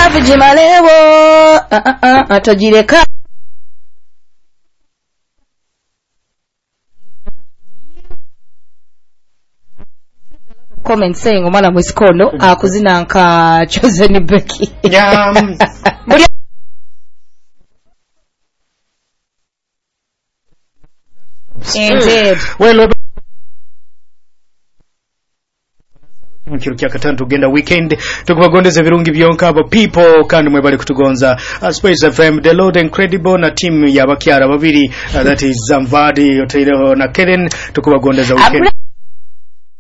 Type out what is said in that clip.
Love Jimalewo atojireka comment saying omwana mwesikono akuzina nka Chosen Becky indeed well mukiro kya katatu genda weekend tukubagondeze birungi byonka abo people kandi mwe bali kutugonza Space FM the Lord Incredible na team ya bakyara babiri that is Zamvadi Otaireho na Kellen tukubagondeza weekend